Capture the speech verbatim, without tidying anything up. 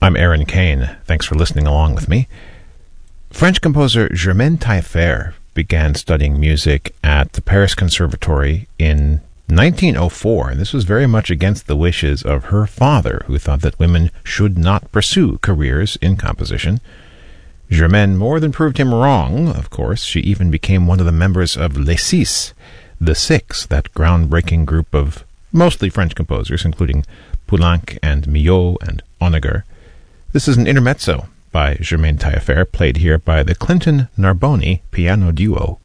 I'm Aaron Kane. Thanks for listening along with me. French composer Germaine Taillefer began studying music at the Paris Conservatory in nineteen oh four, and this was very much against the wishes of her father, who thought that women should not pursue careers in composition. Germaine more than proved him wrong, of course. She even became one of the members of Les Six, the Six, that groundbreaking group of mostly French composers, including Poulenc and Milhaud and Honegger. This is an intermezzo by Germaine Taillefer, played here by the Clinton Narboni Piano Duo.